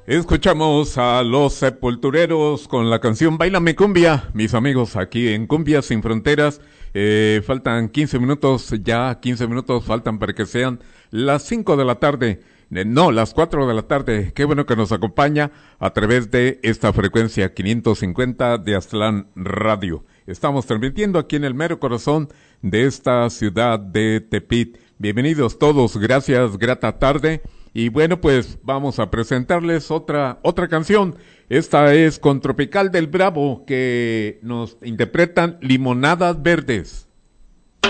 Escuchamos a Los Sepultureros con la canción Báilame Cumbia, mis amigos, aquí en Cumbia Sin Fronteras. Faltan 15 minutos, ya 15 minutos faltan para que sean las 5 de la tarde. No, las 4 de la tarde. Qué bueno que nos acompaña a través de esta frecuencia 550 de Aztlán Radio. Estamos transmitiendo aquí en el mero corazón de esta ciudad de Tepit. Bienvenidos todos, gracias, grata tarde. Y bueno, pues vamos a presentarles otra canción. Esta es con Tropical del Bravo, que nos interpretan Limonadas Verdes.